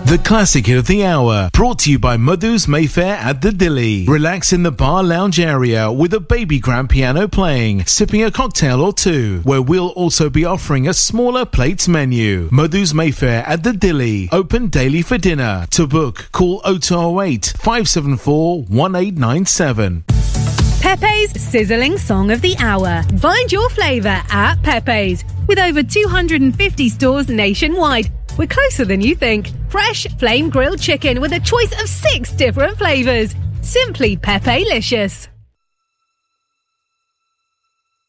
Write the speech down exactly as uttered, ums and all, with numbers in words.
The classic of the hour, brought to you by Madhu's Mayfair at the Dilly. Relax in the bar lounge area with a baby grand piano playing, sipping a cocktail or two, where we'll also be offering a smaller plates menu. Madhu's Mayfair at the Dilly, open daily for dinner. To book, call oh two oh eight, five seven four, one eight nine seven. Pepe's Sizzling Song of the Hour. Find your flavour at Pepe's. With over two hundred fifty stores nationwide, we're closer than you think. Fresh flame grilled chicken with a choice of six different flavours. Simply Pepe-licious.